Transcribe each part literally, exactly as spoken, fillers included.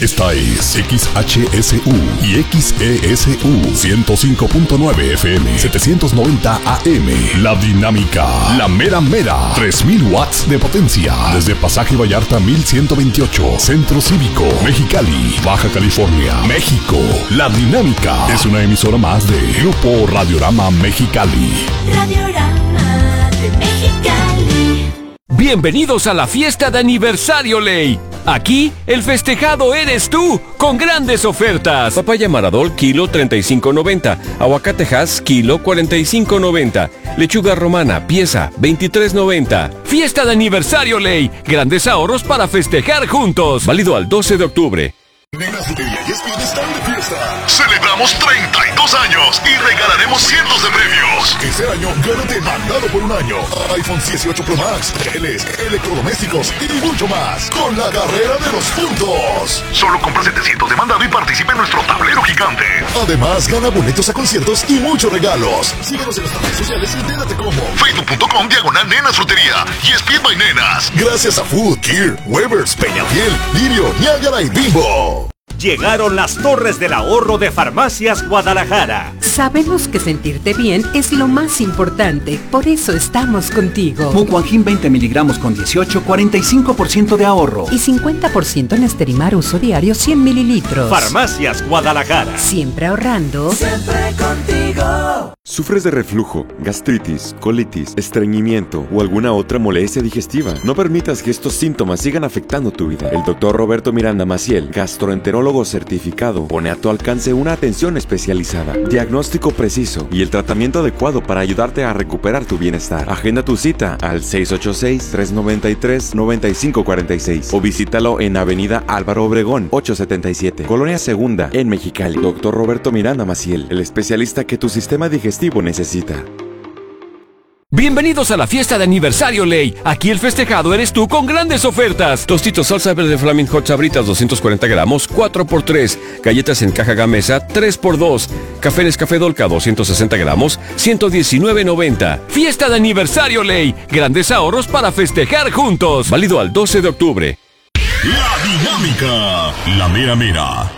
Esta es X H S U y X E S U ciento cinco punto nueve F M, setecientos noventa A M. La Dinámica, la mera mera, tres mil watts de potencia. Desde Pasaje Vallarta mil ciento veintiocho, Centro Cívico, Mexicali, Baja California, México. La Dinámica es una emisora más de Grupo Radiorama Mexicali. Radiorama de Mexicali. Bienvenidos a la fiesta de aniversario Ley. Aquí, el festejado eres tú, con grandes ofertas. Papaya Maradol, kilo treinta y cinco noventa. Aguacatejas, kilo cuarenta y cinco noventa. Lechuga romana, pieza, veintitrés noventa. Fiesta de aniversario Ley. Grandes ahorros para festejar juntos. Válido al doce de octubre. Nenas Lotería y Speed están de fiesta. Celebramos treinta y dos años y regalaremos cientos de premios. Este año, gánate mandado por un año. iPhone dieciocho Pro Max, teles, electrodomésticos y mucho más. Con la carrera de los puntos. Solo compra setecientos de mandado y participa en nuestro tablero gigante. Además, gana boletos a conciertos y muchos regalos. Síguenos en nuestras redes sociales y entérate cómo. Facebook punto com diagonal Nenas Lotería y Speed by Nenas. Gracias a Food, Kier, Weber's, Peñafiel, Lirio, Niágara y Bimbo. Llegaron las torres del ahorro de Farmacias Guadalajara. Sabemos que sentirte bien es lo más importante, por eso estamos contigo. Mucuangin veinte miligramos con dieciocho, cuarenta y cinco por ciento de ahorro. Y cincuenta por ciento en Esterimar uso diario cien mililitros. Farmacias Guadalajara. Siempre ahorrando. Siempre contigo. ¿Sufres de reflujo, gastritis, colitis, estreñimiento o alguna otra molestia digestiva? No permitas que estos síntomas sigan afectando tu vida. El doctor Roberto Miranda Maciel, gastroenterólogo certificado, pone a tu alcance una atención especializada, diagnóstico preciso y el tratamiento adecuado para ayudarte a recuperar tu bienestar. Agenda tu cita al seis ocho seis, tres nueve tres, nueve cinco cuatro seis o visítalo en Avenida Álvaro Obregón, ochocientos setenta y siete, Colonia Segunda, en Mexicali. Doctor Roberto Miranda Maciel, el especialista que tu sistema digestivo necesita. Bienvenidos a la fiesta de aniversario Ley. Aquí el festejado eres tú con grandes ofertas. Tostitos salsa verde Flaming Hot Sabritas doscientos cuarenta gramos, cuatro por tres. Galletas en caja Gamesa, tres por dos. Café Nescafé Dolca doscientos sesenta gramos, ciento diecinueve noventa. Fiesta de aniversario Ley. Grandes ahorros para festejar juntos. Válido al doce de octubre. La Dinámica, la mera mera.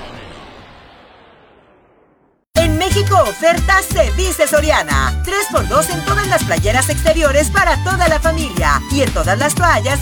En México, oferta se dice Soriana. tres por dos en todas las playeras exteriores para toda la familia y en todas las toallas